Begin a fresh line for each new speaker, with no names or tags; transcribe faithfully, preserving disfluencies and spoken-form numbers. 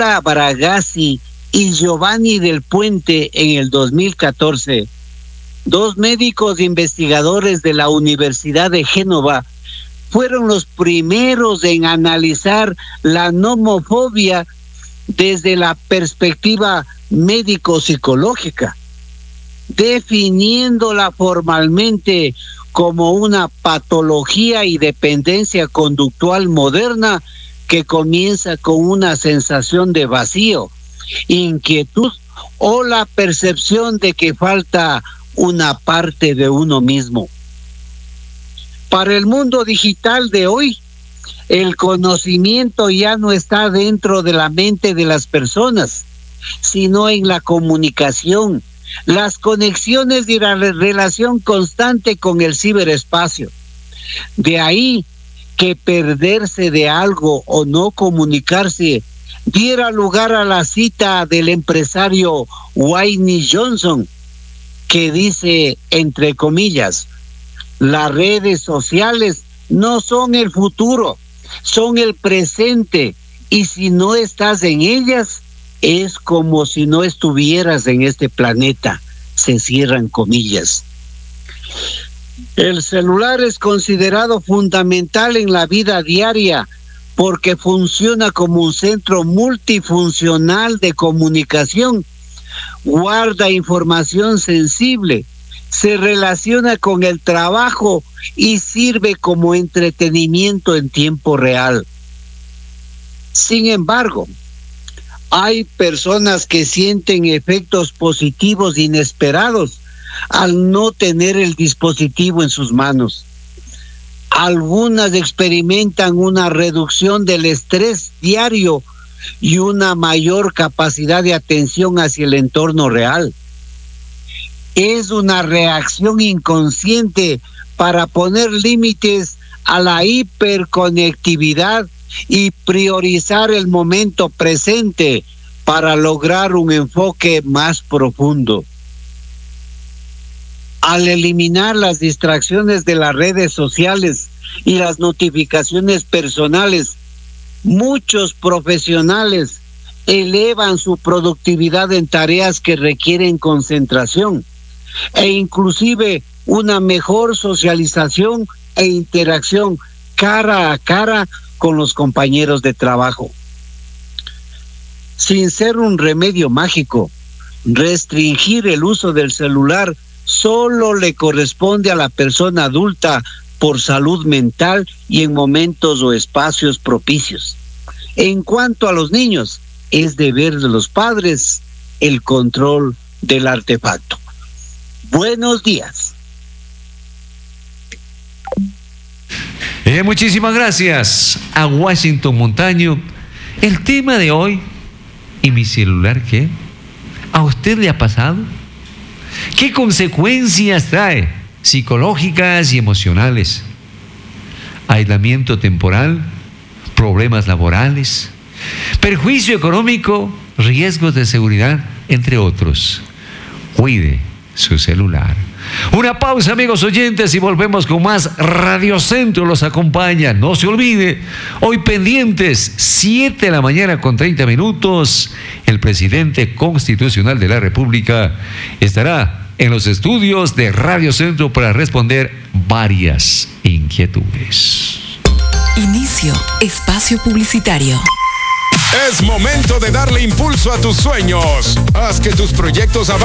Marta Bragasi y Giovanni del Puente en el dos mil catorce, dos médicos investigadores de la Universidad de Génova, fueron los primeros en analizar la nomofobia desde la perspectiva médico-psicológica, definiéndola formalmente como una patología y dependencia conductual moderna que comienza con una sensación de vacío, inquietud o la percepción de que falta una parte de uno mismo. Para el mundo digital de hoy, el conocimiento ya no está dentro de la mente de las personas, sino en la comunicación, las conexiones y la relación constante con el ciberespacio. De ahí que perderse de algo o no comunicarse diera lugar a la cita del empresario Wayne Johnson, que dice, entre comillas, las redes sociales no son el futuro, son el presente, y si no estás en ellas, es como si no estuvieras en este planeta, se cierran comillas. El celular es considerado fundamental en la vida diaria porque funciona como un centro multifuncional de comunicación, guarda información sensible, se relaciona con el trabajo y sirve como entretenimiento en tiempo real. Sin embargo, hay personas que sienten efectos positivos inesperados al no tener el dispositivo en sus manos. Algunas experimentan una reducción del estrés diario y una mayor capacidad de atención hacia el entorno real. Es una reacción inconsciente para poner límites a la hiperconectividad y priorizar el momento presente para lograr un enfoque más profundo. Al eliminar las distracciones de las redes sociales y las notificaciones personales, muchos profesionales elevan su productividad en tareas que requieren concentración e inclusive una mejor socialización e interacción cara a cara con los compañeros de trabajo. Sin ser un remedio mágico, restringir el uso del celular solo le corresponde a la persona adulta por salud mental y en momentos o espacios propicios. En cuanto a los niños, es deber de los padres el control del artefacto. Buenos días.
Eh, muchísimas gracias a Washington Montaño. El tema de hoy, ¿y mi celular qué? ¿A usted le ha pasado? ¿Qué consecuencias trae psicológicas y emocionales? Aislamiento temporal, problemas laborales, perjuicio económico, riesgos de seguridad, entre otros. Cuide su celular. Una pausa, amigos oyentes, y volvemos con más. Radio Centro los acompaña. No se olvide, hoy pendientes, siete de la mañana con treinta minutos, el presidente constitucional de la República estará en los estudios de Radio Centro para responder varias inquietudes.
Inicio espacio publicitario.
Es momento de darle impulso a tus sueños. Haz que tus proyectos avancen.